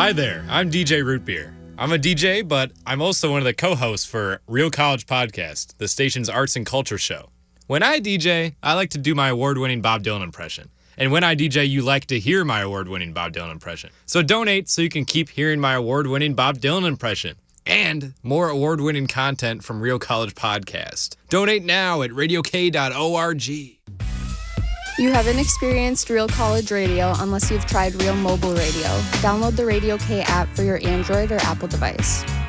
Hi there, I'm DJ Root Beer. I'm a DJ, but I'm also one of the co-hosts for Real College Podcast, the station's arts and culture show. When I DJ, I like to do my award-winning Bob Dylan impression. And when I DJ, you like to hear my award-winning Bob Dylan impression. So donate so you can keep hearing my award-winning Bob Dylan impression. And more award-winning content from Real College Podcast. Donate now at radiok.org. You haven't experienced Real College Radio unless you've tried Real Mobile Radio. Download the Radio K app for your Android or Apple device.